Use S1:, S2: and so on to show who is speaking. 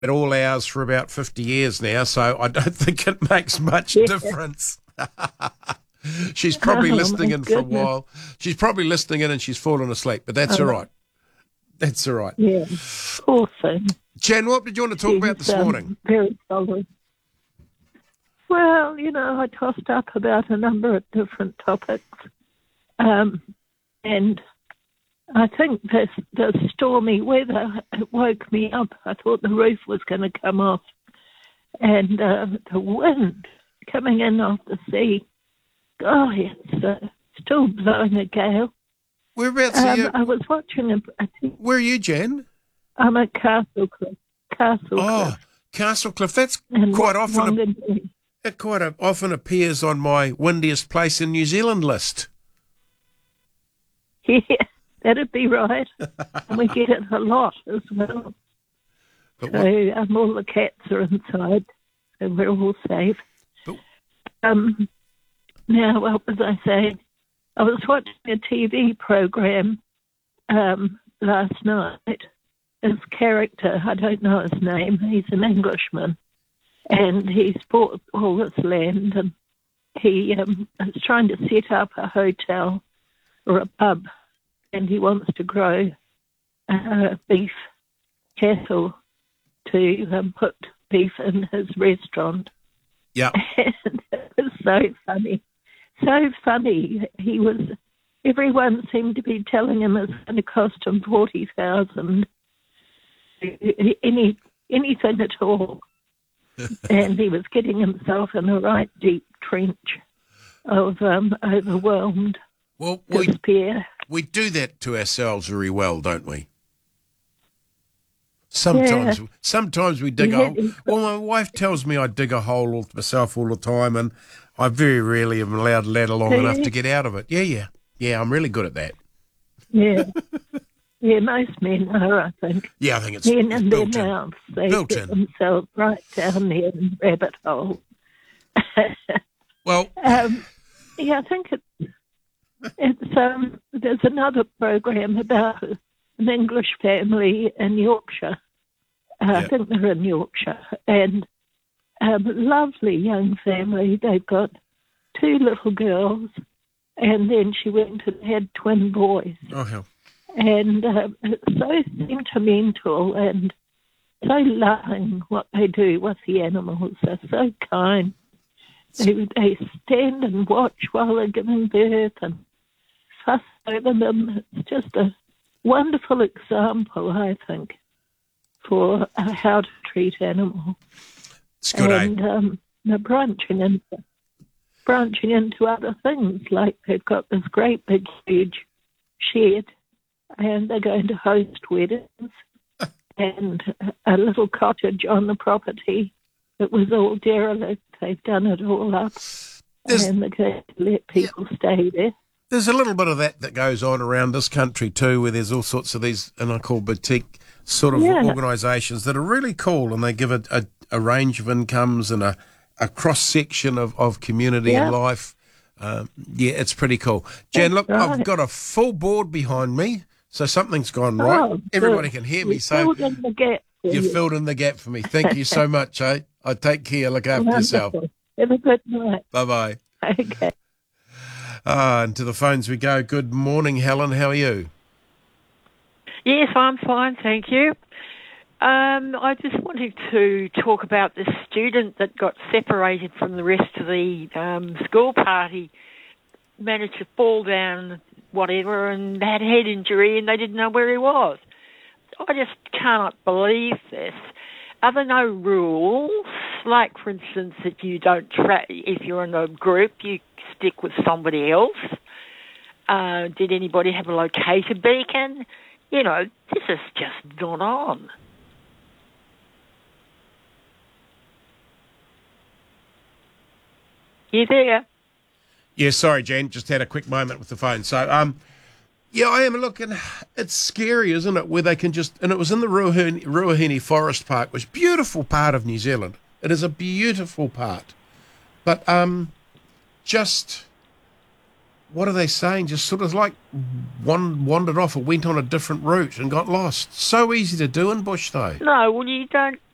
S1: at all hours for about 50 years now, so I don't think it makes much difference. She's probably listening in for a while. She's probably listening in and she's fallen asleep, but that's all right. That's all right.
S2: Yeah, awesome.
S1: Jan, what did you want to talk about this morning?
S2: Very solid. Well, I tossed up about a number of different topics. And I think the stormy weather woke me up. I thought the roof was going to come off. And the wind coming in off the sea, it's still blowing a gale.
S1: Whereabouts are you?
S2: I was watching
S1: Where are you, Jan?
S2: I'm at Castlecliff.
S1: Castlecliff. That's quite often. It quite often appears on my windiest place in New Zealand list.
S2: Yeah, that'd be right. And we get it a lot as well. So all the cats are inside, so we're all safe. Now, what was I saying? I was watching a TV program last night. His character, I don't know his name, he's an Englishman, and he's bought all this land, and he is trying to set up a hotel or a pub, and he wants to grow beef cattle to put beef in his restaurant.
S1: Yeah.
S2: And it was so funny. So funny. Everyone seemed to be telling him it's going to cost him 40,000. Anything at all. And he was getting himself in a right deep trench of overwhelmed despair.
S1: We do that to ourselves very well, don't we? Sometimes we dig a hole. Well, my wife tells me I dig a hole myself all the time, and I very rarely am allowed ladder long enough to get out of it. Yeah, I'm really good at that.
S2: Yeah. Yeah, most men are, I think.
S1: Yeah, I think it's
S2: men and their
S1: built in.
S2: mouths. They get themselves right down there in the rabbit hole.
S1: Well,
S2: I think there's another program about an English family in Yorkshire. I think they're in Yorkshire, and lovely young family. They've got 2 little girls, and then she went and had twin boys.
S1: Oh, hell.
S2: And it's so sentimental and so loving what they do with the animals. They're so kind. They stand and watch while they're giving birth and fuss over them. It's just a wonderful example, I think, for how to treat animals.
S1: It's good,
S2: and they're branching into other things, like they've got this great big huge shed, and they're going to host weddings, and a little cottage on the property that was all derelict. They've done it all up, and they're going to let people stay there.
S1: There's a little bit of that goes on around this country too, where there's all sorts of these, and I call boutique sort of organisations that are really cool, and they give a range of incomes and a cross-section of community and life. It's pretty cool. Jan, look, right. I've got a full board behind me, so something's gone right. Everybody can hear me. So
S2: filled in the gap
S1: you filled in the gap for me. Thank you so much, eh? I take care. Look after yourself.
S2: Have a good night.
S1: Bye-bye.
S2: Okay.
S1: And to the phones we go. Good morning, Helen. How are you?
S3: Yes, I'm fine, thank you. I just wanted to talk about the student that got separated from the rest of the school party, managed to fall down, whatever, and had a head injury, and they didn't know where he was. I just cannot believe this. Are there no rules? Like, for instance, that you don't if you're in a group, you stick with somebody else. Did anybody have a locator beacon? This is just not on. You there?
S1: Yeah, sorry, Jen. Just had a quick moment with the phone. So, I am looking. It's scary, isn't it? Where they can and it was in the Ruahine Forest Park, which is a beautiful part of New Zealand. It is a beautiful part. But, what are they saying? Just sort of like one wandered off or went on a different route and got lost. So easy to do in bush, though.
S3: No, well, you don't